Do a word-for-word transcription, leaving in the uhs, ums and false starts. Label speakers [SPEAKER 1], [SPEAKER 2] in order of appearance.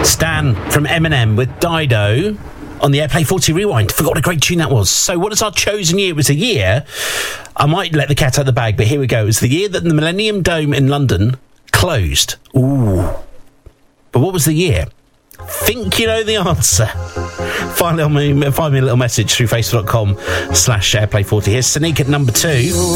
[SPEAKER 1] Stan from Eminem with Dido on the Airplay forty Rewind. Forgot what a great tune that was. So what is our chosen year? It was a year, I might let the cat out of the bag, but here we go. It was the year that the Millennium Dome in London closed. Ooh. But what was the year? Think you know the answer. Find me, find me a little message through facebook.com slash airplay40. Here's Sneak at number two.